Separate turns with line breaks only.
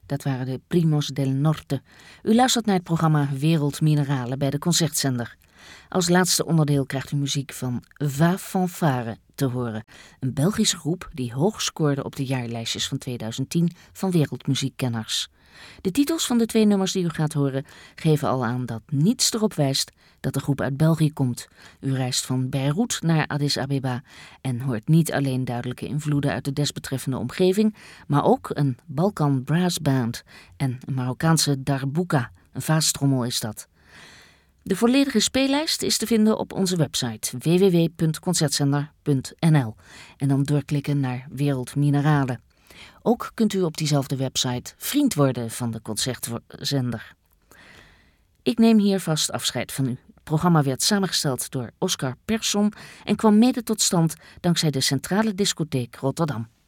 Dat waren de Primos del Norte. U luistert naar het programma Wereld Mineralen bij de Concertzender. Als laatste onderdeel krijgt u muziek van Va Fanfare te horen. Een Belgische groep die hoog scoorde op de jaarlijstjes van 2010 van wereldmuziekkenners. De titels van de 2 nummers die u gaat horen geven al aan dat niets erop wijst dat de groep uit België komt. U reist van Beirut naar Addis Abeba en hoort niet alleen duidelijke invloeden uit de desbetreffende omgeving, maar ook een Balkan Brass Band en een Marokkaanse darbuka, een vaastrommel is dat. De volledige speellijst is te vinden op onze website www.concertzender.nl en dan doorklikken naar Wereld Mineralen. Ook kunt u op diezelfde website vriend worden van de Concertzender. Ik neem hier vast afscheid van u. Het programma werd samengesteld door Oscar Persson en kwam mede tot stand dankzij de Centrale Discotheek Rotterdam.